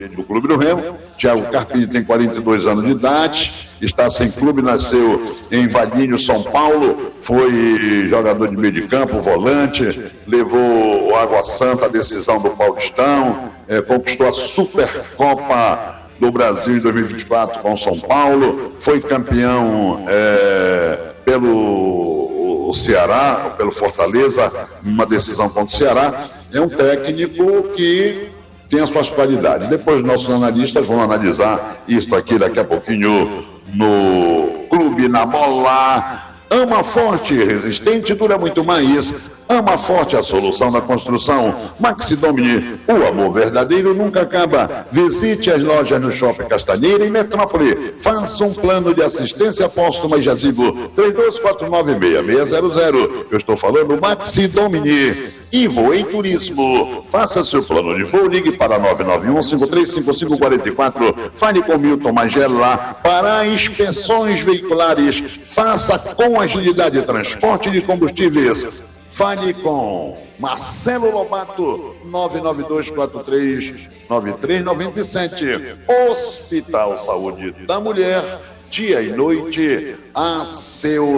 do Clube do Remo. Thiago Carpini tem 42 anos de idade, está sem clube, nasceu em Valinho, São Paulo, foi jogador de meio de campo, volante, levou o Água Santa à decisão do Paulistão, conquistou a Supercopa do Brasil em 2024 com São Paulo, foi campeão pelo Ceará, pelo Fortaleza, numa decisão contra o Ceará. É um técnico que tem as suas qualidades. Depois nossos analistas vão analisar isso aqui daqui a pouquinho no Clube na Bola. Ama Forte, resistente, dura muito mais. Ama Forte, a solução da construção. Maxi Domini, o amor verdadeiro nunca acaba. Visite as lojas no Shopping Castanheira e Metrópole. Faça um plano de assistência póstuma e jazigo 32496600. Eu estou falando Maxi Domini. E Voei Turismo. Faça seu plano de voo, ligue para 991-535544. Fale com Milton Magela para inspeções veiculares. Faça com agilidade transporte de combustíveis. Fale com Marcelo Lobato, 992439397. Hospital Saúde da Mulher, dia e noite a seu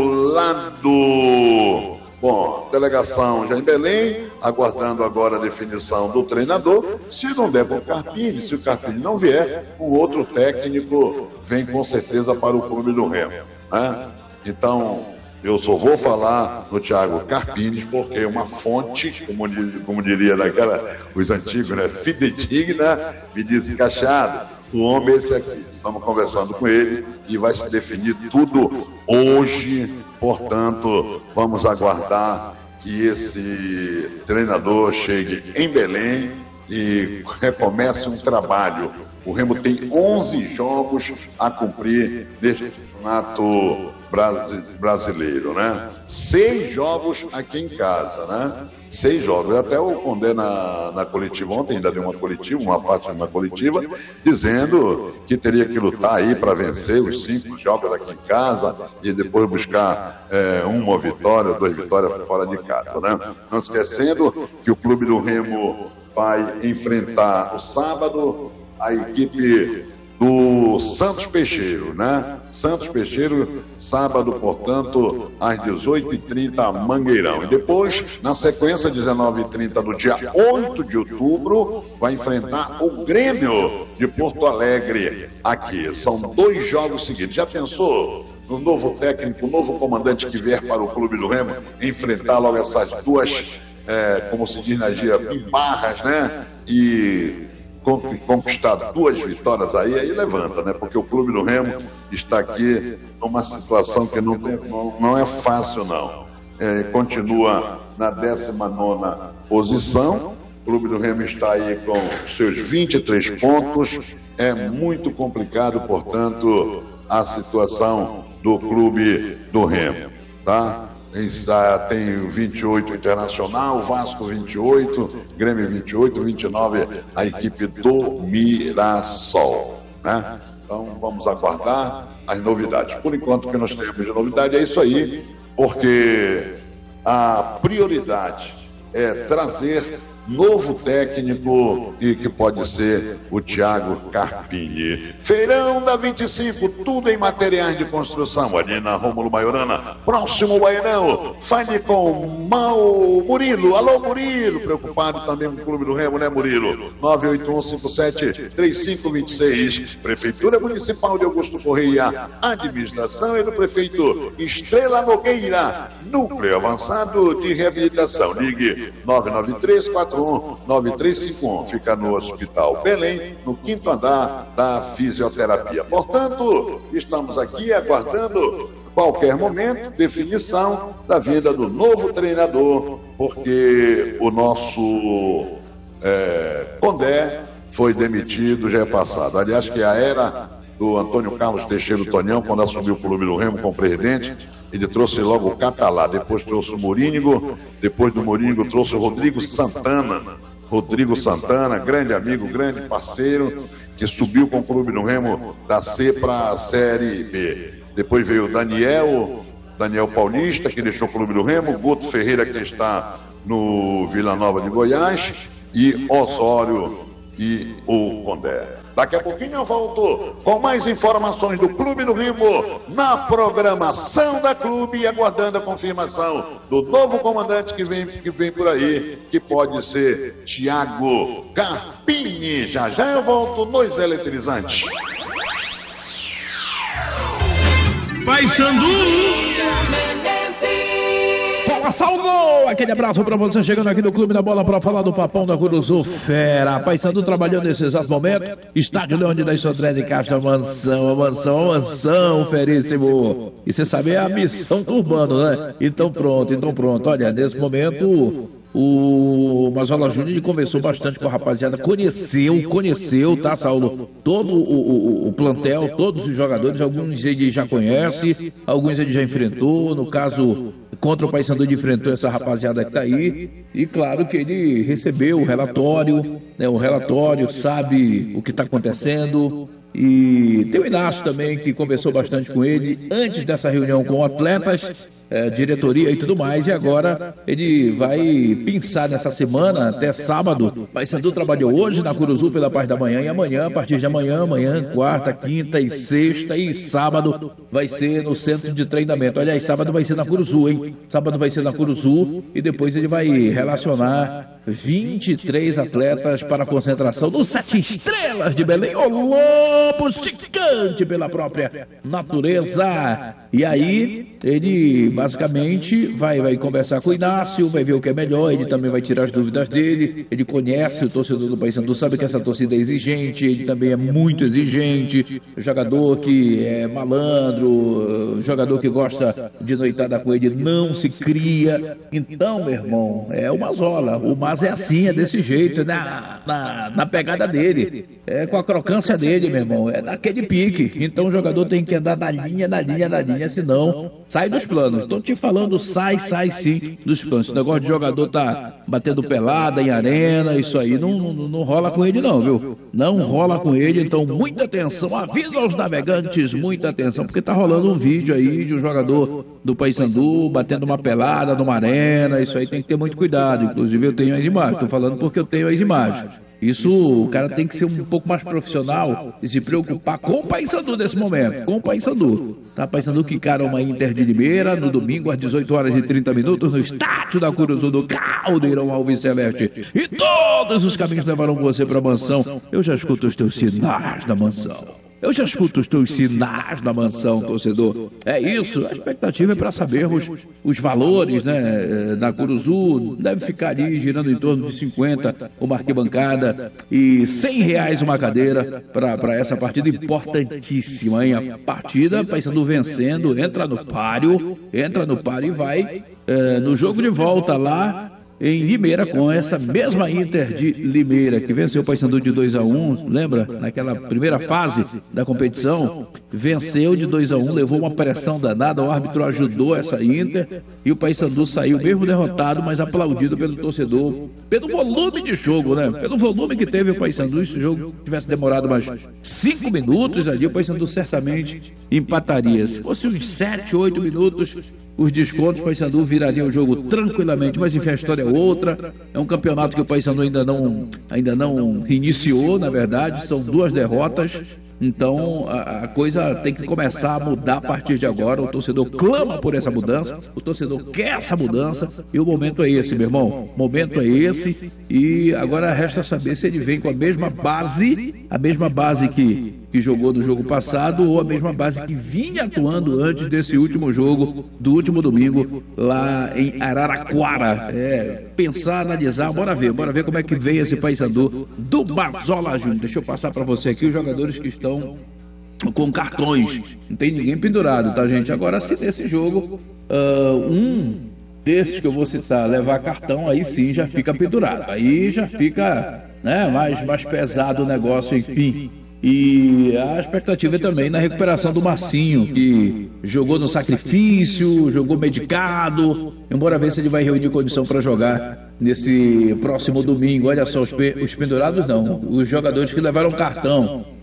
lado. Bom, delegação já em Belém, aguardando agora a definição do treinador. Se não der para o Carpini, se o Carpini não vier, um outro técnico vem com certeza para o Clube do Remo, né? Então, eu só vou falar no Thiago Carpini porque é uma fonte, como diria os antigos, né? Fidedigna, me desencaixado. O homem é esse aqui. Estamos conversando com ele e vai se definir tudo hoje. Portanto, vamos aguardar que esse treinador chegue em Belém e recomece um trabalho. O Remo tem 11 jogos a cumprir neste campeonato brasileiro, né? 6 jogos aqui em casa, né? 6 jogos. Até o Condé na coletiva ontem, ainda deu uma coletiva, uma parte de uma coletiva, dizendo que teria que lutar aí para vencer os 5 jogos aqui em casa e depois buscar uma vitória, 2 vitórias fora de casa, né? Não esquecendo que o Clube do Remo vai enfrentar o sábado a equipe do Santos Peixeiro, né? Santos Peixeiro, sábado, portanto, às 18h30, Mangueirão. E depois, na sequência, 19h30 do dia 8 de outubro, vai enfrentar o Grêmio de Porto Alegre aqui. São 2 jogos seguidos. Já pensou no novo técnico, o novo comandante que vier para o Clube do Remo, enfrentar logo essas duas, como se diz na gíria, barras, né? E conquistar 2 vitórias aí levanta, né? Porque o Clube do Remo está aqui numa situação que não é fácil, não. Continua na 19ª posição. O Clube do Remo está aí com seus 23 pontos. É muito complicado, portanto, a situação do Clube do Remo, tá? Tem 28 Internacional, Vasco 28, Grêmio 28, 29 a equipe do Mirassol, né? Então vamos aguardar as novidades. Por enquanto, o que nós temos de novidade é isso aí, porque a prioridade é trazer novo técnico e que pode ser o Thiago Carpini. Feirão da 25, tudo em materiais de construção, ali na Rômulo Maiorana, próximo Baianão. Fale com Murilo. Alô, Murilo, preocupado também com o Clube do Remo, né, Murilo? 981573526. Prefeitura Municipal de Augusto Correia. Administração é do prefeito Estrela Nogueira. Núcleo Avançado de Reabilitação. Ligue 993419351. Fica no Hospital Belém, no 5º andar da fisioterapia. Portanto, estamos aqui aguardando qualquer momento definição da vinda do novo treinador, porque o nosso Condé foi demitido, já é passado. Aliás, que a era do Antônio Carlos Teixeira Tonhão, quando assumiu o Clube do Remo como presidente, ele trouxe logo o Catalá, depois trouxe o Morínigo, depois do Morínigo trouxe o Rodrigo Santana, grande amigo, grande parceiro, que subiu com o Clube do Remo da C para a Série B. Depois veio o Daniel Paulista, que deixou o Clube do Remo, Guto Ferreira, que está no Vila Nova de Goiás, e Osório e o Condé. Daqui a pouquinho eu volto com mais informações do Clube do Remo na programação da clube, aguardando a confirmação do novo comandante que vem por aí, que pode ser Thiago Carpini. Já já eu volto nos eletrizantes. Paysandu! Fala, Salvo! Aquele abraço pra você chegando aqui no Clube da Bola pra falar do Papão da Curuzu Fera. Paysandu trabalhando nesse exato momento. Estádio Leônidas Sodré de Castro, mansão, feríssimo. E você sabe, é a missão do Urbano, né? Então pronto. Olha, nesse momento... O Mazola Júnior conversou bastante com a rapaziada, conheceu, tá, Saulo? Todo o plantel, todos os jogadores, alguns ele já conhece, alguns ele já enfrentou, no caso, contra o Paysandu ele enfrentou essa rapaziada que tá aí, e claro que ele recebeu o relatório, né, sabe o que tá acontecendo. E tem o Inácio também, que conversou bastante com ele antes dessa reunião com atletas, diretoria e tudo mais, e agora ele vai pensar nessa semana, até sábado. Paysandu trabalhou hoje na Curuzu pela parte da manhã, e amanhã, a partir de amanhã, quarta, quinta e sexta, e sábado vai ser no centro de treinamento. Aliás, sábado vai ser na Curuzu, hein? Sábado vai ser na Curuzu, e depois ele vai relacionar 23 atletas para a concentração no 7 Estrelas de Belém, o lobo gigante pela própria natureza. E aí ele basicamente vai conversar com o Inácio, vai ver o que é melhor, ele também vai tirar as dúvidas dele. Ele conhece o torcedor do Paysandu, sabe que essa torcida é exigente, ele também é muito exigente, jogador que é malandro, jogador que gosta de noitada com ele, não se cria. Então, meu irmão, é o Mazola, mas é assim, é desse jeito, na pegada dele, é com a crocância dele, meu irmão, é daquele pique. Então o jogador tem que andar na linha, senão sai dos planos. Tô te falando, sai sim dos planos. Esse negócio de jogador tá batendo pelada em arena, isso aí não rola com ele não, viu? Não rola com ele, então muita atenção, avisa aos navegantes, muita atenção, porque tá rolando um vídeo aí de um jogador do Paysandu batendo uma pelada numa arena, isso aí tem que ter muito cuidado. Inclusive eu tenho as imagens, tô falando porque eu tenho as imagens. Isso, o cara tem que ser um pouco mais profissional e se preocupar com o Paysandu nesse momento, com o Paysandu. Tá, Paysandu que encara uma Inter de Limeira no domingo às 18 horas e 30 minutos no estádio da Curuzu do Caldeirão Alves Celeste. E todos os caminhos levarão você para a mansão. Eu já escuto os teus sinais da mansão. Torcedor. É isso, a expectativa é para sabermos os valores, né, na Curuzu. Deve ficar ali girando em torno de 50 uma arquibancada e R$100 uma cadeira para essa partida importantíssima, hein? A partida, Paysandu vencendo, entra no páreo e vai no jogo de volta lá em Limeira, com essa mesma Inter de Limeira, que venceu o Paysandu de 2-1, lembra? Naquela primeira fase da competição, venceu de 2-1, levou uma pressão danada, o árbitro ajudou essa Inter, e o Paysandu saiu mesmo derrotado, mas aplaudido pelo torcedor, pelo volume de jogo, né? Pelo volume que teve o Paysandu. Se o jogo tivesse demorado mais 5 minutos ali, o Paysandu certamente empataria. Se fosse uns 7, 8 minutos, os descontos, o Paysandu viraria o jogo tranquilamente, mas enfim, a história é outra. É um campeonato que o Paysandu ainda não iniciou, na verdade, são 2 derrotas. Então a coisa tem que começar a mudar a partir de agora. O torcedor clama por essa mudança, o torcedor quer essa mudança, e o momento é esse, meu irmão. O momento é esse, e agora resta saber se ele vem com a mesma base que jogou no jogo passado, ou a mesma base que vinha atuando antes desse último jogo, do último domingo, lá em Araraquara. Pensar, analisar, bora ver como é que vem esse Paysandu do Mazola Júnior. Deixa eu passar para você aqui os jogadores que estão com cartões. Não tem ninguém pendurado, tá, gente? Agora, se nesse jogo um desses que eu vou citar levar cartão, aí sim já fica pendurado, aí já fica, né, mais pesado o negócio, enfim. E a expectativa é também na recuperação do Marcinho, que jogou no sacrifício, jogou medicado. Embora ver se ele vai reunir condição para jogar nesse próximo domingo. Olha só, os pendurados não, os jogadores que levaram cartão.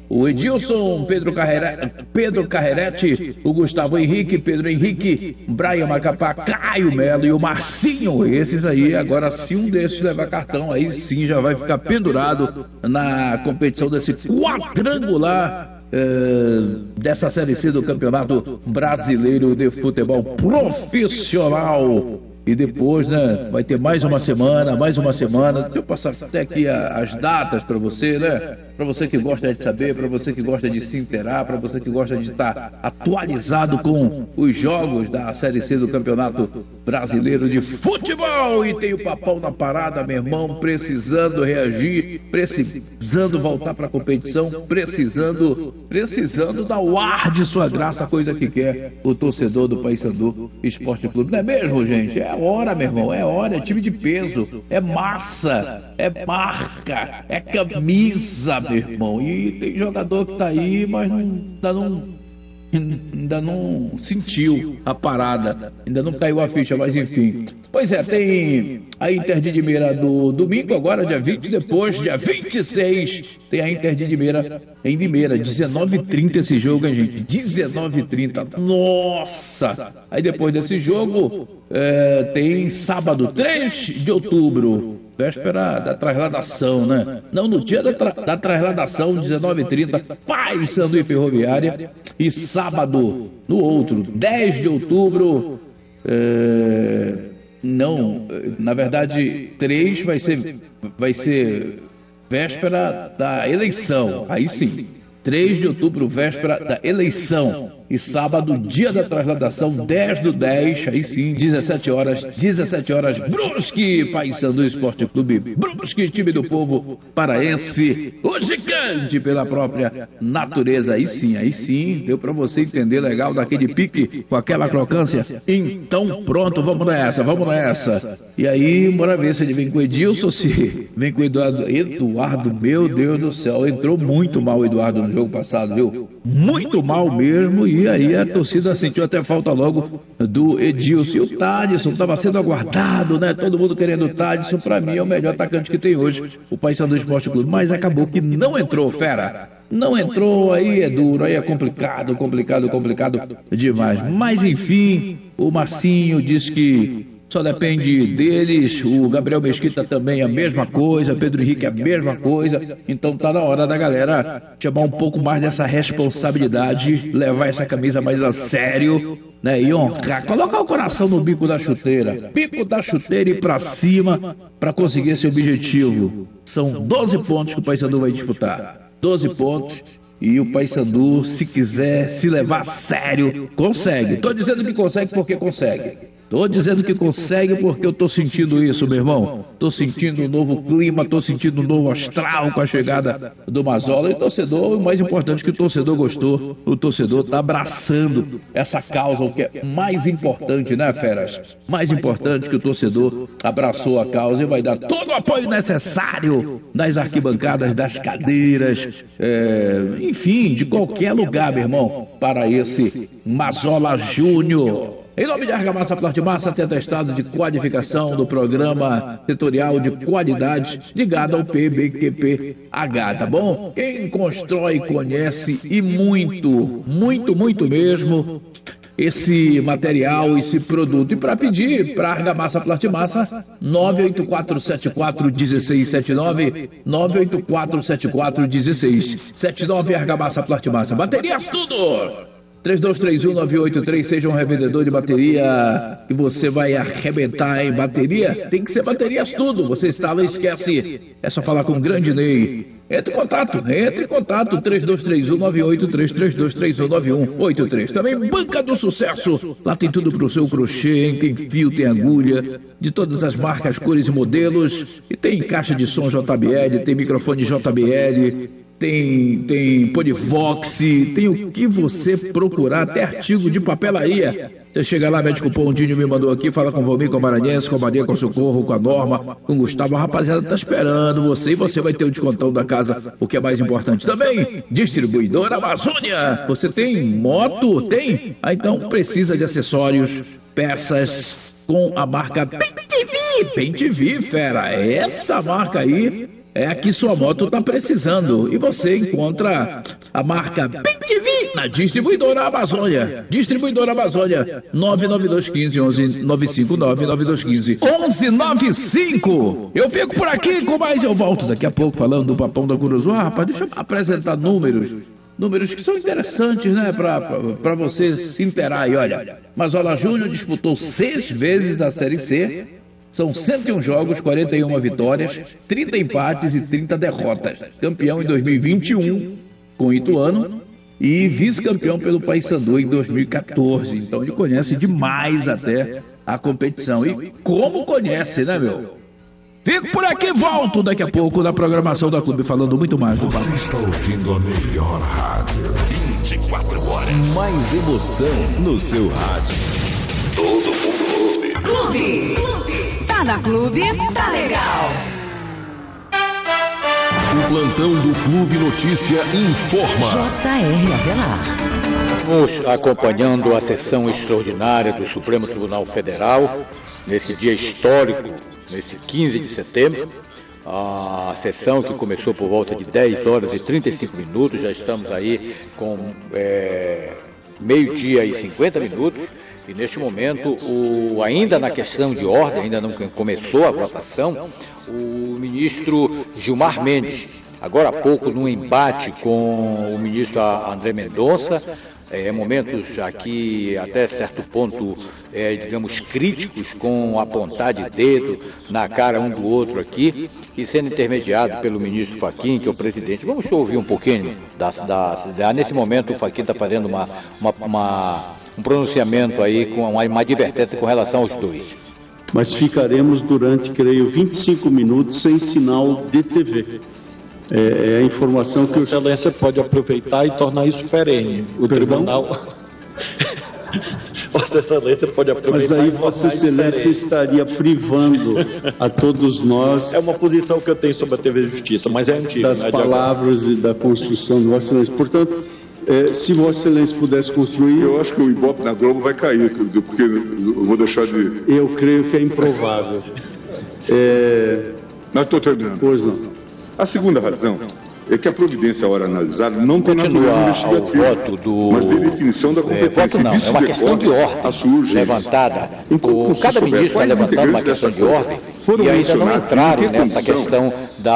o Edilson, Pedro Carreretti, o Gustavo Henrique, Pedro Henrique, Brian Macapá, Caio Melo e o Marcinho. Esses aí, agora se um desses levar cartão, aí sim já vai ficar pendurado na competição desse quadrangular dessa Série C do Campeonato Brasileiro de Futebol Profissional. E depois, né, vai ter mais uma semana. Deixa eu passar até aqui as datas para você, né? Para você que gosta de saber, para você que gosta de se inteirar, para você que gosta de estar atualizado com os jogos da Série C do Campeonato Brasileiro de Futebol. E tem o Papão na parada, meu irmão, precisando reagir, precisando voltar para a competição, precisando dar o ar de sua graça, coisa que quer o torcedor do Paysandu Esporte Clube. Não é mesmo, gente? É hora, meu irmão, é hora, é time de peso, é massa, é marca, é camisa, meu irmão. E tem jogador que tá aí, mas ainda não sentiu a parada, ainda não caiu a ficha, mas enfim. Pois é, tem a Inter de Limeira do domingo, agora dia 20, depois dia 26, tem a Inter de Limeira em Limeira, 19h30 esse jogo, hein, gente? 19h30, nossa! Aí depois desse jogo, tem sábado, 3 de outubro, véspera da trasladação, né? Não, no dia da trasladação, 19h30, Paysandu e Ferroviária. E sábado, no outro, 10 de outubro, na verdade, 3 vai ser véspera da eleição, aí sim. 3 de outubro, véspera da eleição. E sábado, dia da trasladação, 10/10, aí sim, 17 horas, Brusque, Paysandu Esporte Clube, Brusque, time do povo paraense, o gigante pela própria natureza. Aí sim, deu pra você entender legal daquele pique, com aquela crocância. Então pronto, vamos nessa. E aí, bora ver se ele vem com o Edilson, se vem com o Eduardo, meu Deus do céu, entrou muito mal o Eduardo no jogo passado, viu? Muito mal mesmo. E aí a torcida sentiu até falta logo do Edilson. E o Thadson estava sendo aguardado, né? Todo mundo querendo o Thadson. Para mim é o melhor atacante que tem hoje, o Paysandu Esporte Clube. Mas acabou que não entrou, fera. Não entrou, aí é duro, aí é complicado demais. Mas enfim, o Marcinho diz que só depende deles, o Gabriel Mesquita também a mesma coisa, Pedro Henrique a mesma coisa. Então tá na hora da galera chamar um pouco mais dessa responsabilidade, levar essa camisa mais a sério, né? E honrar, colocar o coração no bico da chuteira e pra cima pra conseguir esse objetivo. São 12 pontos que o Paysandu vai disputar, 12 pontos. E o Paysandu, se quiser se levar a sério, consegue. Tô dizendo que consegue porque consegue. Tô dizendo que consegue porque eu tô sentindo isso, meu irmão. Tô sentindo um novo clima, tô sentindo um novo astral com a chegada do Mazola. E o torcedor, o mais importante que o torcedor gostou, o torcedor tá abraçando essa causa, o que é mais importante, né, feras? Mais importante que o torcedor abraçou a causa e vai dar todo o apoio necessário das arquibancadas, das cadeiras, enfim, de qualquer lugar, meu irmão, para esse Mazola Júnior. Em nome de Argamassa Plastimassa, tem atestado de qualificação do Programa Setorial de Qualidade ligado ao PBQPH, tá bom? Quem constrói, conhece e muito mesmo esse material, esse produto. E para pedir para Argamassa Plastimassa, 984741679, 984741679, Argamassa Plastimassa. Baterias tudo! 3231-983, seja um revendedor de bateria que você vai arrebentar em bateria. Tem que ser baterias tudo. Você instala e esquece. É só falar com o grande Ney. Entre em contato, 3231-983, 3231-9183. Também Banca do Sucesso. Lá tem tudo pro seu crochê, hein? Tem fio, tem agulha, de todas as marcas, cores e modelos. E tem caixa de som JBL, tem microfone JBL. Tem Polivox, tem o que você procurar, até artigo de papelaria. Você chega lá, mete cupom, o Dinho me mandou aqui, fala com o Valmir, com a Maranhense, com a Maria, com o Socorro, com a Norma, com o Gustavo. A rapaziada tá esperando você e você vai ter o descontão da casa, o que é mais importante. Também, Distribuidora Amazônia. Você tem moto? Tem? Ah, então precisa de acessórios, peças com a marca PenTV, fera. Essa marca aí é a que sua moto está precisando. E você encontra a marca BTV na Distribuidora Amazônia. Distribuidora Amazônia, 99215 959 9215 1195. Eu fico por aqui com mais, eu volto daqui a pouco falando do Papão da Curuzu. Rapaz, deixa eu apresentar números que são interessantes, né, para você se inteirar aí. Olha, Mazola Júnior disputou 6 vezes a Série C, são 101 jogos, 41 vitórias, 30 empates e 30 derrotas. Campeão em 2021 com o Ituano e vice-campeão pelo Paysandu em 2014. Então ele conhece demais até a competição. E como conhece, né, meu? Fico por aqui, volto daqui a pouco na programação da Clube, falando muito mais do papo. Você está ouvindo a melhor rádio. 24 horas. Mais emoção no seu rádio. Todo mundo ouve. Clube. Tá na Clube, tá legal. O plantão do Clube Notícia informa. J.R. Avelar. Estamos acompanhando a sessão extraordinária do Supremo Tribunal Federal, nesse dia histórico, nesse 15 de setembro, a sessão que começou por volta de 10 horas e 35 minutos, já estamos aí com meio-dia e 50 minutos, e neste momento, ainda na questão de ordem, ainda não começou a votação, o ministro Gilmar Mendes, agora há pouco num embate com o ministro André Mendonça, momentos aqui até certo ponto, digamos, críticos, com apontar de dedo na cara um do outro aqui, e sendo intermediado pelo ministro Fachin, que é o presidente. Vamos ouvir um pouquinho nesse momento o Fachin está fazendo um pronunciamento aí, com uma advertência com relação aos dois. Mas ficaremos durante, creio, 25 minutos sem sinal de TV. É a informação que Vossa Excelência pode aproveitar e tornar isso perene. O Tribunal... Vossa Excelência pode aproveitar. Mas aí Vossa Excelência estaria privando a todos nós... É uma posição que eu tenho sobre a TV Justiça, mas é antiga. Das palavras e da construção de Vossa Excelência. Portanto, se Vossa Excelência pudesse construir... Eu acho que o Ibope na Globo vai cair, porque eu vou deixar de... Eu creio que é improvável. Mas estou terminando. Pois não. A segunda razão é que a providência, a hora analisada, não tem natureza investigativa, mas de definição da competência. Não, é uma questão de ordem levantada. Cada ministro está levantando uma questão de ordem e ainda não entraram nessa questão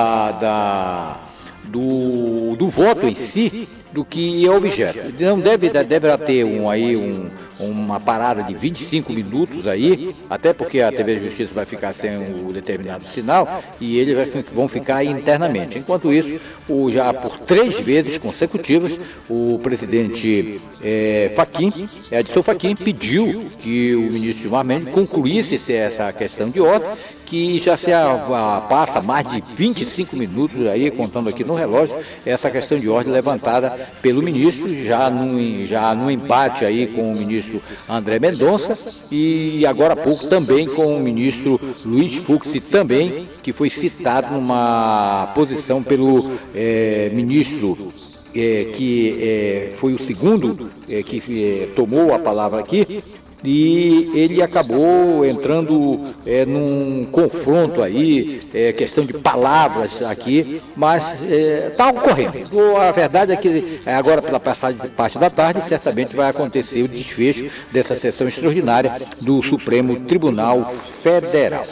do voto em si, do que é objeto. Não deverá ter uma parada de 25 minutos aí, até porque a TV Justiça vai ficar sem o determinado sinal e eles vão ficar internamente. Enquanto isso, já por 3 vezes consecutivas, o presidente Edson Fachin, pediu que o ministro Gilmar Mendes concluísse essa questão de ordem, que já se passa mais de 25 minutos aí, contando aqui no relógio, essa questão de ordem levantada pelo ministro, já num empate aí com o ministro André Mendonça e agora há pouco também com o ministro Luiz Fux, também, que foi citado numa posição pelo ministro que foi o segundo que tomou a palavra aqui, e ele acabou entrando num confronto aí, questão de palavras aqui, mas está ocorrendo. A verdade é que agora, pela parte da tarde, certamente vai acontecer o desfecho dessa sessão extraordinária do Supremo Tribunal Federal.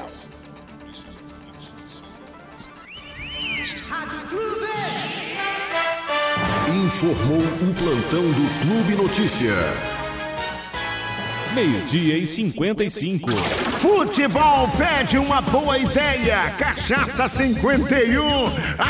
Informou o plantão do Clube Notícia. 12:55. Futebol pede uma boa ideia. Cachaça 51,